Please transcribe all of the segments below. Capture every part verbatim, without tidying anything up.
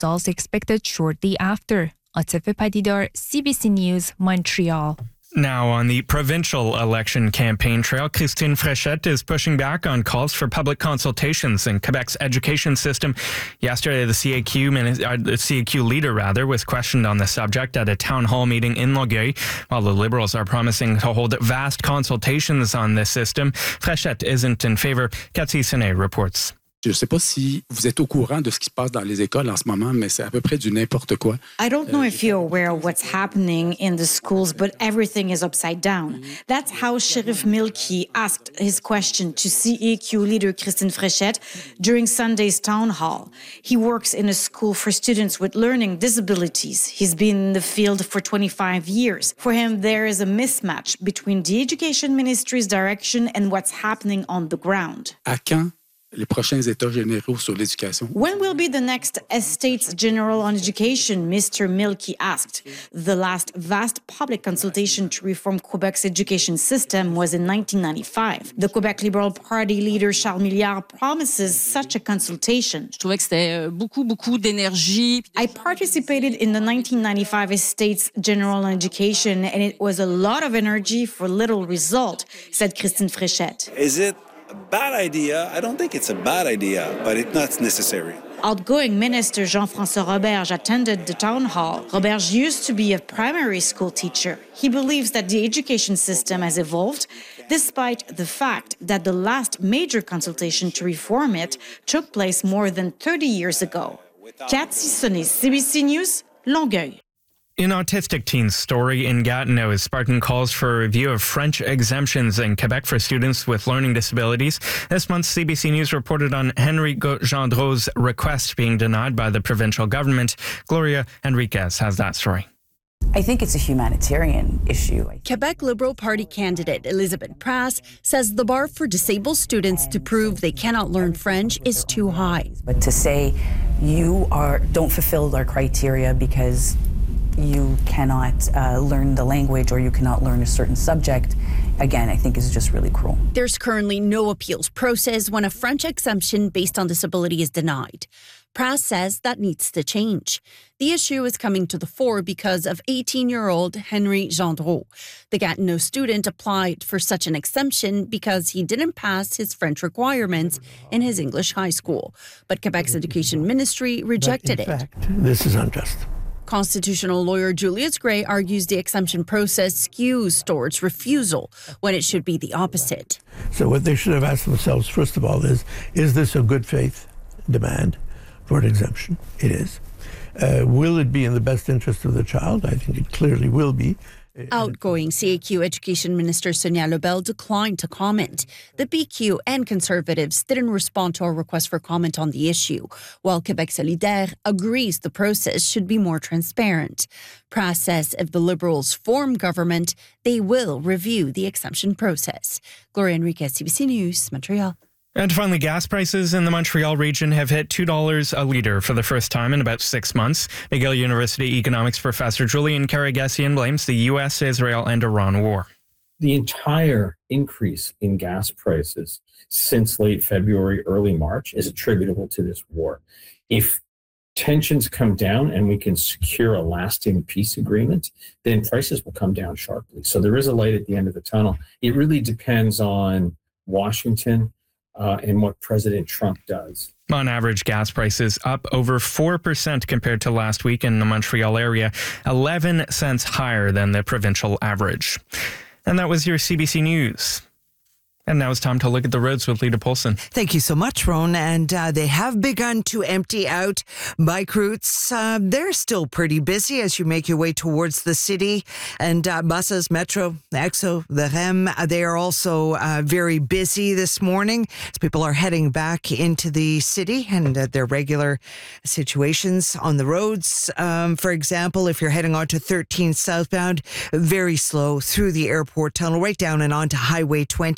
Results expected shortly after. Atife Padidar, C B C News, Montreal. Now on the provincial election campaign trail, Christine Fréchette is pushing back on calls for public consultations in Quebec's education system. Yesterday, the C A Q, uh, the C A Q leader rather, was questioned on the subject at a town hall meeting in Longueuil, while the Liberals are promising to hold vast consultations on this system. Fréchette isn't in favor. Cathy Senet reports. Je ne sais pas si vous êtes au courant de ce qui se passe dans les écoles en ce moment, mais c'est à peu près du n'importe quoi. I don't know if you're aware of what's happening in the schools, but everything is upside down. That's how Sheriff Milky asked his question to C A Q leader Christine Fréchette during Sunday's town hall. He works in a school for students with learning disabilities. He's been in the field for twenty-five years. For him, there is a mismatch between the education ministry's direction and what's happening on the ground. À quand les prochains états généraux sur l'éducation? When will be the next Estates General on Education? Mister Milky asked. The last vast public consultation to reform Quebec's education system was in nineteen ninety-five. The Quebec Liberal Party leader Charles Milliard promises such a consultation. Je trouvais que c'était beaucoup, beaucoup d'énergie. I participated in the nineteen ninety-five Estates General on Education, and it was a lot of energy for little result, said Christine Fréchette. Is it a bad idea? I don't think it's a bad idea, but it's not necessary. Outgoing Minister Jean-François Roberge attended the town hall. Roberge used to be a primary school teacher. He believes that the education system has evolved, despite the fact that the last major consultation to reform it took place more than thirty years ago. Cathy Senet, C B C News, Longueuil. An autistic teen's story in Gatineau is sparking calls for a review of French exemptions in Quebec for students with learning disabilities. This month, C B C News reported on Henry Gendreau's request being denied by the provincial government. Gloria Enriquez has that story. I think it's a humanitarian issue. Quebec Liberal Party candidate Elizabeth Prass says the bar for disabled students to prove they cannot learn French is too high. But to say you are don't fulfill our criteria because you cannot uh, learn the language or you cannot learn a certain subject, again, I think is just really cruel. There's currently no appeals process when a French exemption based on disability is denied. Prass says that needs to change. The issue is coming to the fore because of eighteen-year-old Henry Gendreau. The Gatineau student applied for such an exemption because he didn't pass his French requirements in his English high school. But Quebec's education ministry rejected in it. Fact, this is unjust. Constitutional lawyer Julius Gray argues the exemption process skews towards refusal when it should be the opposite. So what they should have asked themselves, first of all, is, is this a good faith demand for an exemption? It is. Uh, will it be in the best interest of the child? I think it clearly will be. Outgoing C A Q Education Minister Sonia Lebel declined to comment. The B Q and Conservatives didn't respond to our request for comment on the issue, while Québec Solidaire agrees the process should be more transparent. Prass says if the Liberals form government, they will review the exemption process. Gloria Enriquez, C B C News, Montreal. And finally, gas prices in the Montreal region have hit two dollars a litre for the first time in about six months. McGill University economics professor Julian Karagesian blames the U S, Israel and Iran war. The entire increase in gas prices since late February, early March is attributable to this war. If tensions come down and we can secure a lasting peace agreement, then prices will come down sharply. So there is a light at the end of the tunnel. It really depends on Washington Uh, and what President Trump does. On average, gas prices up over four percent compared to last week in the Montreal area, eleven cents higher than the provincial average. And that was your C B C News. And now it's time to look at the roads with Lita Polson. Thank you so much, Ron. And uh, they have begun to empty out bike routes. Uh, they're still pretty busy as you make your way towards the city. And uh, buses, Metro, Exo, the R E M, they are also uh, very busy this morning as people are heading back into the city and uh, their regular situations on the roads. Um, for example, if you're heading onto thirteen southbound, very slow through the airport tunnel, right down and onto Highway twenty.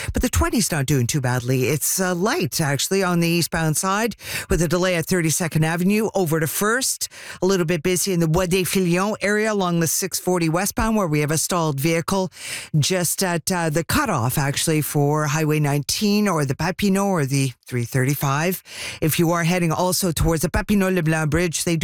but the twenty's not doing too badly. It's uh, light, actually, on the eastbound side with a delay at thirty-second Avenue over to First. A little bit busy in the Bois des Filions area along the six forty westbound where we have a stalled vehicle just at uh, the cutoff, actually, for Highway nineteen or the Papineau or the three thirty-five. If you are heading also towards the Papineau-Leblanc Bridge, they do